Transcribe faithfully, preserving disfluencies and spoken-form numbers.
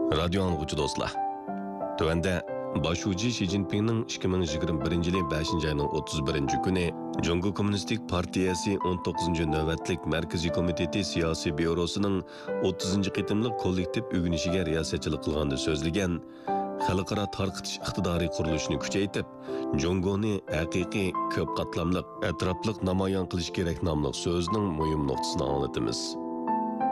Radio anlıqçı dostlar. Tövende Başuji Xi Jinping'nin ikki ming yigirma birinchi yil beshinchi ayning o'ttiz birinchi kuni Jongo Kommunistik Partiyasi o'n to'qqizinchi navbatlik Markaziy komiteti siyosiy byurosining o'ttizinchi qitimliq kollektiv o'ginishiga riyosatchilik qilganda so'zlagan xalqaro tarqitish iqtidoriy qurilishini kuchaytirib, Jongoni haqiqiy ko'p qatlamli, atrofliq namoyon qilish kerak nomli so'zning muhim nuqtasini anglatamiz.